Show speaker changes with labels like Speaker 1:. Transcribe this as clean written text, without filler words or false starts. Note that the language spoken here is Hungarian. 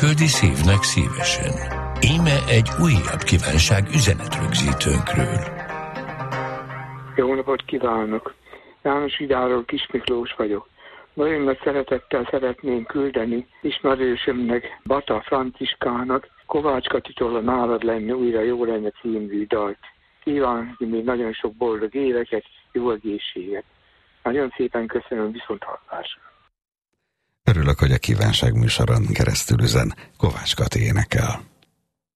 Speaker 1: küldi szívnek szívesen. Íme egy újabb kívánság üzenetrögzítőnkről.
Speaker 2: Jó napot kívánok! János Vidáról Kis Miklós vagyok. Nagyon nagy szeretettel szeretném küldeni ismerősömnek, Bata Franciskának, Kovács Katitól a Nálad lenni újra jó lenne című dalt. Kívánok még nagyon sok boldog éveket, jó egészséget. Nagyon szépen köszönöm, viszonthallásra.
Speaker 3: Örülök, hogy a kívánság műsoron keresztül üzen. Kovács Kati énekel.